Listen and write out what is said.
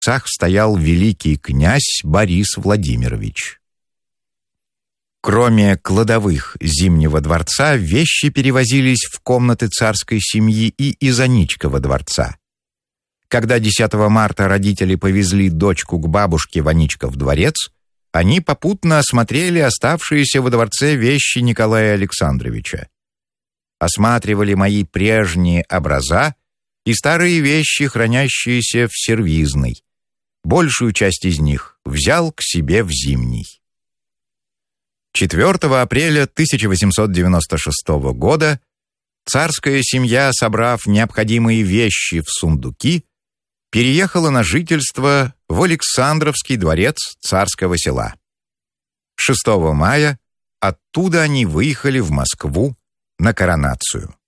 стоял великий князь Борис Владимирович. Кроме кладовых Зимнего дворца, вещи перевозились в комнаты царской семьи и из Аничкова дворца. Когда 10 марта родители повезли дочку к бабушке в Аничков дворец, они попутно осмотрели оставшиеся во дворце вещи Николая Александровича. Осматривали мои прежние образа и старые вещи, хранящиеся в сервизной. Большую часть из них взял к себе в Зимний. 4 апреля 1896 года царская семья, собрав необходимые вещи в сундуки, переехала на жительство в Александровский дворец Царского Села. 6 мая оттуда они выехали в Москву на коронацию.